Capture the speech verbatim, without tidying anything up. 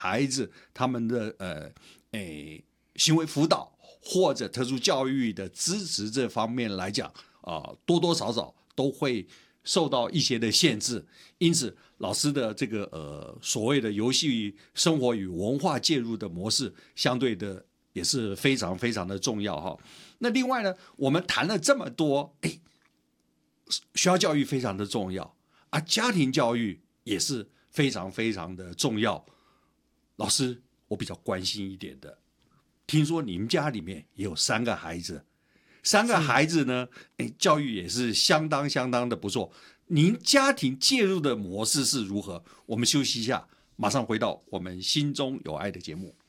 孩子他们的呃诶行为辅导或者特殊教育的支持这方面来讲啊、呃，多多少少都会受到一些的限制，因此老师的这个呃所谓的游戏生活与文化介入的模式，相对的也是非常非常的重要哈。那另外呢，我们谈了这么多，哎，学校教育非常的重要啊，家庭教育也是非常非常的重要。老师，我比较关心一点的，听说你们家里面也有三个孩子，三个孩子呢，哎，教育也是相当相当的不错。您家庭介入的模式是如何？我们休息一下，马上回到我们心中有爱的节目。